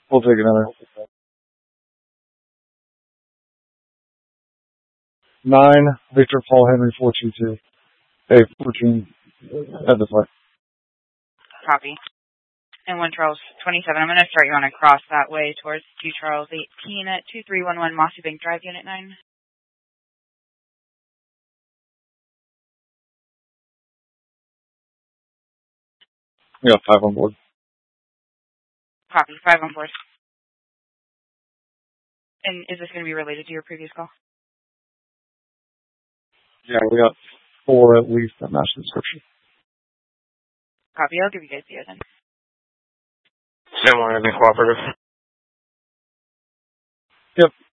We'll take another. 9, Victor Paul Henry 422. Hey, 14 at the front. Copy. And 1 Charles 27. I'm going to start you on a cross that way towards 2 Charles 18 at 2311 Mossy Bank Drive, Unit 9. We got 5 on board. Copy. 5 on board. And is this going to be related to your previous call? Yeah, we got 4 at least that match the description. Copy. I'll give you guys the other. Similar to be cooperative. Yep.